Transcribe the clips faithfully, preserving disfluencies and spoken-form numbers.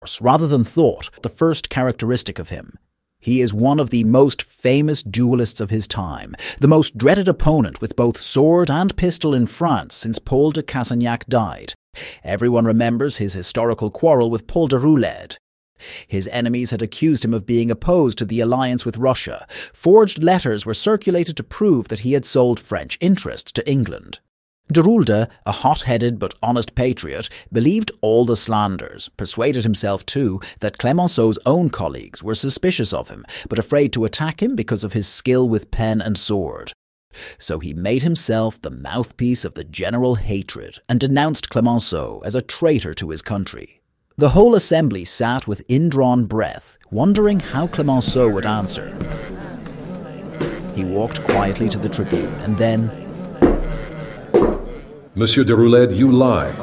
rather than thought, the first characteristic of him. He is one of the most famous duelists of his time, the most dreaded opponent with both sword and pistol in France since Paul de Cassagnac died. Everyone remembers his historical quarrel with Paul de Roulette. His enemies had accused him of being opposed to the alliance with Russia. Forged letters were circulated to prove that he had sold French interests to England. De Roulette, a hot-headed but honest patriot, believed all the slanders, persuaded himself too that Clemenceau's own colleagues were suspicious of him, but afraid to attack him because of his skill with pen and sword. So he made himself the mouthpiece of the general hatred and denounced Clemenceau as a traitor to his country. The whole assembly sat with indrawn breath, wondering how Clemenceau would answer. He walked quietly to the tribune and then, Monsieur de Roulette, you lie.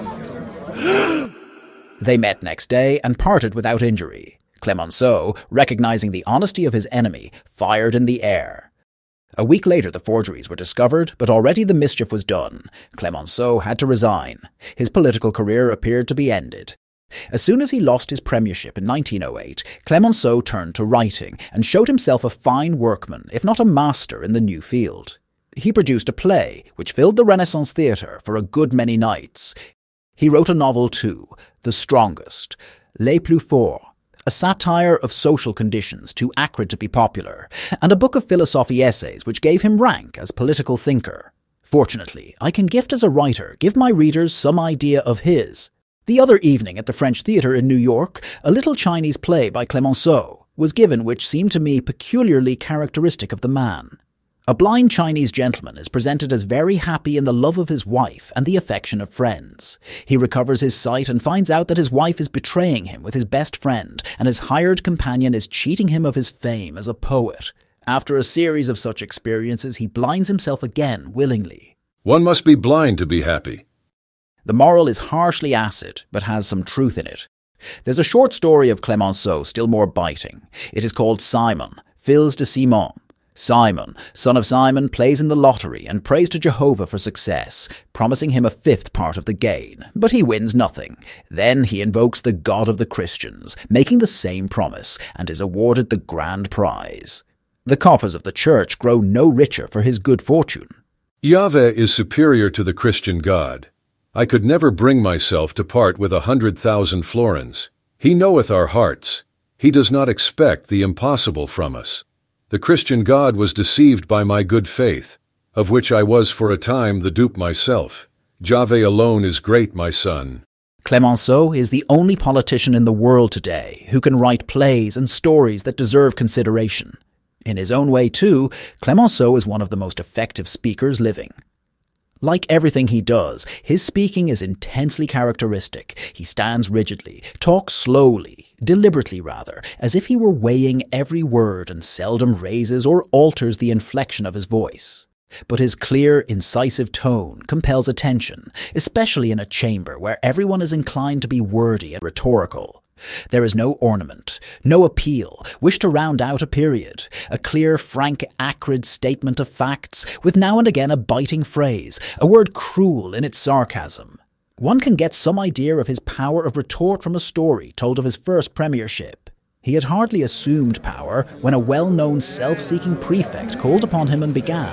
They met next day and parted without injury. Clemenceau, recognizing the honesty of his enemy, fired in the air. A week later the forgeries were discovered, but already the mischief was done. Clemenceau had to resign. His political career appeared to be ended. As soon as he lost his premiership in nineteen oh eight, Clemenceau turned to writing and showed himself a fine workman, if not a master, in the new field. He produced a play, which filled the Renaissance Theatre for a good many nights. He wrote a novel too, The Strongest, Les Plus Forts, a satire of social conditions too acrid to be popular, and a book of philosophy essays which gave him rank as political thinker. Fortunately, I can gift as a writer give my readers some idea of his. The other evening at the French Theatre in New York, a little Chinese play by Clemenceau was given which seemed to me peculiarly characteristic of the man. A blind Chinese gentleman is presented as very happy in the love of his wife and the affection of friends. He recovers his sight and finds out that his wife is betraying him with his best friend, and his hired companion is cheating him of his fame as a poet. After a series of such experiences, he blinds himself again willingly. One must be blind to be happy. The moral is harshly acid, but has some truth in it. There's a short story of Clemenceau still more biting. It is called Simon, Fils de Simon. Simon, son of Simon, plays in the lottery and prays to Jehovah for success, promising him a fifth part of the gain, but he wins nothing. Then he invokes the God of the Christians, making the same promise, and is awarded the grand prize. The coffers of the church grow no richer for his good fortune. Yahweh is superior to the Christian God. I could never bring myself to part with a hundred thousand florins. He knoweth our hearts. He does not expect the impossible from us. The Christian God was deceived by my good faith, of which I was for a time the dupe myself. Yahweh alone is great, my son. Clemenceau is the only politician in the world today who can write plays and stories that deserve consideration. In his own way, too, Clemenceau is one of the most effective speakers living. Like everything he does, his speaking is intensely characteristic. He stands rigidly, talks slowly, deliberately rather, as if he were weighing every word and seldom raises or alters the inflection of his voice. But his clear, incisive tone compels attention, especially in a chamber where everyone is inclined to be wordy and rhetorical. There is no ornament, no appeal, wish to round out a period, a clear, frank, acrid statement of facts, with now and again a biting phrase, a word cruel in its sarcasm. One can get some idea of his power of retort from a story told of his first premiership. He had hardly assumed power when a well-known self-seeking prefect called upon him and began.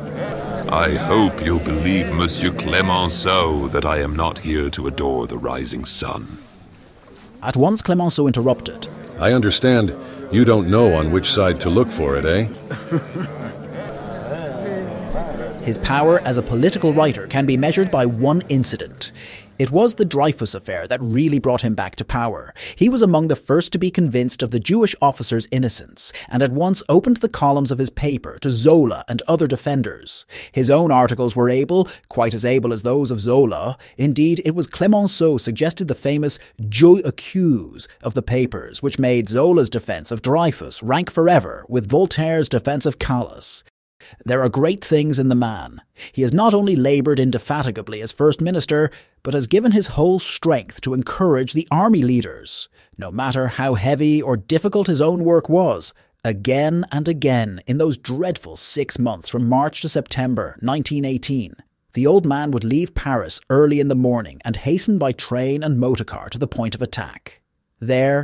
I hope you'll believe, Monsieur Clemenceau, that I am not here to adore the rising sun. At once Clemenceau interrupted. I understand you don't know on which side to look for it, eh? His power as a political writer can be measured by one incident. It was the Dreyfus affair that really brought him back to power. He was among the first to be convinced of the Jewish officer's innocence, and at once opened the columns of his paper to Zola and other defenders. His own articles were able, quite as able as those of Zola. Indeed, it was Clemenceau suggested the famous Je accuse of the papers, which made Zola's defence of Dreyfus rank forever with Voltaire's defence of Calas. There are great things in the man. He has not only laboured indefatigably as First Minister, but has given his whole strength to encourage the army leaders. No matter how heavy or difficult his own work was, again and again in those dreadful six months from March to September nineteen eighteen, the old man would leave Paris early in the morning and hasten by train and motorcar to the point of attack. There,